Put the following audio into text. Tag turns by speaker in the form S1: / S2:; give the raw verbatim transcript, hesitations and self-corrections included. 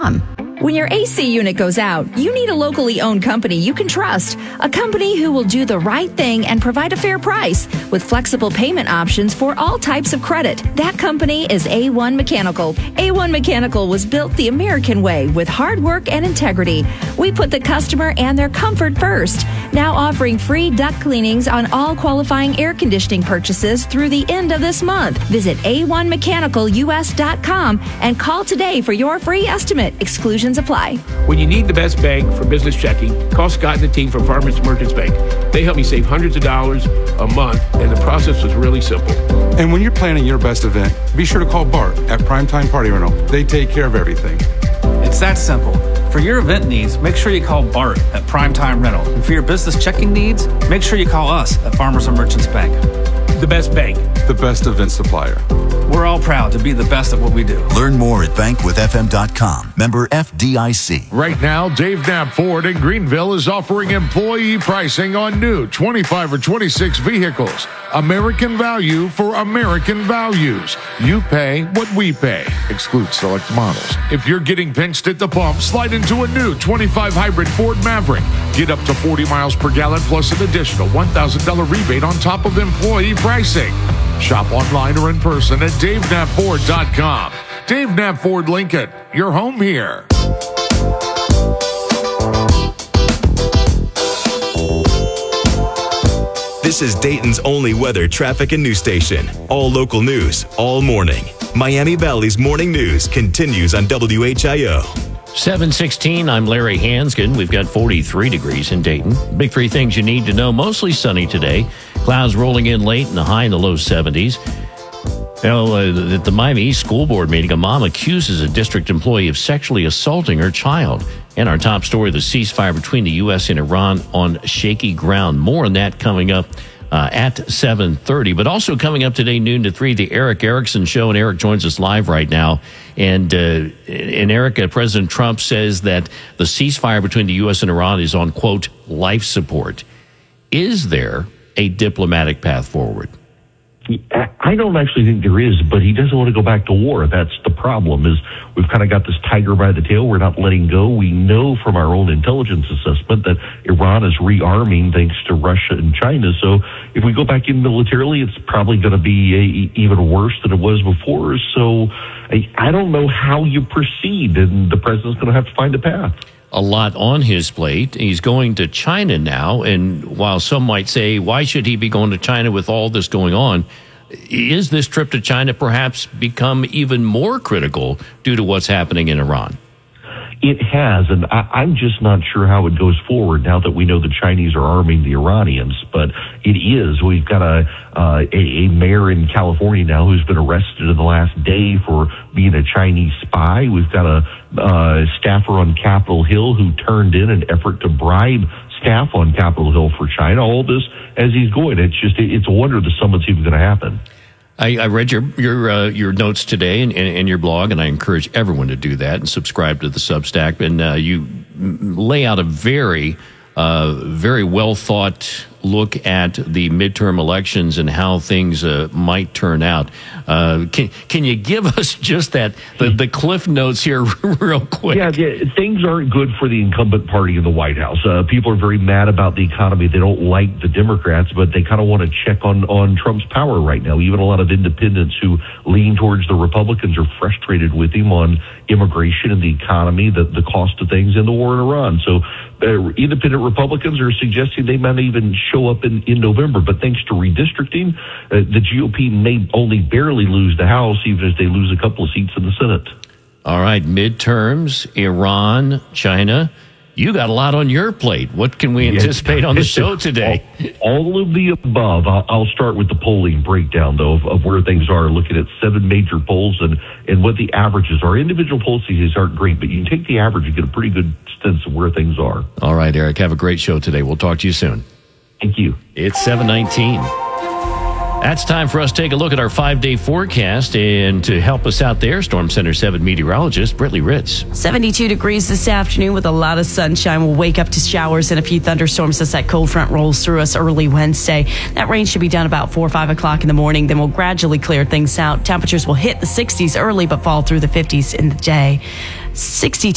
S1: com. When your A C unit goes out, you need a locally owned company you can trust. A company who will do the right thing and provide a fair price with flexible payment options for all types of credit. That company is A one Mechanical. A one Mechanical was built the American way with hard work and integrity. We put the customer and their comfort first. Now offering free duct cleanings on all qualifying air conditioning purchases through the end of this month. Visit A one mechanical U S dot com and call today for your free estimate. Exclusions apply.
S2: When you need the best bank for business checking, call Scott and the team from Farmers Merchants Bank. They help me save hundreds of dollars a month, and the process was really simple.
S3: And when you're planning your best event, be sure to call Bart at Primetime Party Rental. They take care of everything.
S4: It's that simple. For your event needs, make sure you call Bart at Primetime Rental. And for your business checking needs, make sure you call us at Farmers and Merchants Bank.
S2: The best bank.
S3: The best event supplier.
S4: We're all proud to be the best at what we do.
S5: Learn more at bank with f m dot com. Member F D I C.
S6: Right now, Dave Knapp Ford in Greenville is offering employee pricing on new twenty-five or twenty-six vehicles. American value for American values. You pay what we pay. Excludes select models. If you're getting pinched at the pump, slide into a new twenty-five hybrid Ford Maverick. Get up to forty miles per gallon plus an additional one thousand dollars rebate on top of employee pricing. Shop online or in person at dave knapp ford dot com. Dave Knapp Ford Lincoln, your home here.
S7: This is Dayton's only weather, traffic, and news station. All local news, all morning. Miami Valley's morning news continues on W H I O.
S8: seven sixteen, I'm Larry Hanskin. We've got forty-three degrees in Dayton. Big three things you need to know. Mostly sunny today. Clouds rolling in late and the high in the low seventies. You know, uh, at the Miami East School Board meeting, a mom accuses a district employee of sexually assaulting her child. And our top story, the ceasefire between the U S and Iran on shaky ground. More on that coming up uh, at seven thirty. But also coming up today, noon to three, the Eric Erickson Show. And Eric joins us live right now. And, uh, and Eric, uh, President Trump says that the ceasefire between the U S and Iran is on, quote, life support. Is there a diplomatic path forward?
S9: I don't actually think there is, but he doesn't want to go back to war. That's the problem, is we've kind of got this tiger by the tail. We're not letting go. We know from our own intelligence assessment that Iran is rearming thanks to Russia and China. So if we go back in militarily, it's probably going to be a, even worse than it was before. So I, I don't know how you proceed, and the president's going to have to find a path.
S8: A lot on his plate. He's going to China now, and while some might say, why should he be going to China with all this going on? Is this trip to China perhaps become even more critical due to what's happening in Iran?
S9: It has, and I, I'm just not sure how it goes forward now that we know the Chinese are arming the Iranians. But it is. We've got a, uh, a, a mayor in California now who's been arrested in the last day for being a Chinese spy. We've got a uh, staffer on Capitol Hill who turned in an effort to bribe staff on Capitol Hill for China. All this as he's going. It's just, it's a wonder the summit's even going to happen.
S8: I, I read your your uh, your notes today and, and, and your blog, and I encourage everyone to do that and subscribe to the Substack. And uh, you lay out a very, uh, very well thought look at the midterm elections and how things uh, might turn out. Uh, can can you give us just that the, the cliff notes here real quick?
S9: Yeah, yeah, things aren't good for the incumbent party in the White House. Uh, people are very mad about the economy. They don't like the Democrats, but they kind of want to check on on Trump's power right now. Even a lot of independents who lean towards the Republicans are frustrated with him on immigration and the economy, the the cost of things, and the war in Iran. So uh, independent Republicans are suggesting they might even show up in, in November, but thanks to redistricting, uh, the G O P may only barely lose the House, even as they lose a couple of seats in the Senate.
S8: All right, midterms, Iran, China. You got a lot on your plate. What can we anticipate on the show today?
S9: All, all of the above. I'll, I'll start with the polling breakdown, though, of, of where things are, looking at seven major polls and, and what the averages are. Individual poll seasons aren't great, but you can take the average and get a pretty good sense of where things are.
S8: All right, Eric, have a great show today. We'll talk to you soon.
S9: Thank you.
S8: It's seven nineteen. That's time for us to take a look at our five-day forecast. And to help us out there, Storm Center seven meteorologist Brittany Ritz.
S10: seventy-two degrees this afternoon with a lot of sunshine. We'll wake up to showers and a few thunderstorms as that cold front rolls through us early Wednesday. That rain should be done about four or five o'clock in the morning. Then we'll gradually clear things out. Temperatures will hit the sixties early but fall through the fifties in the day. sixty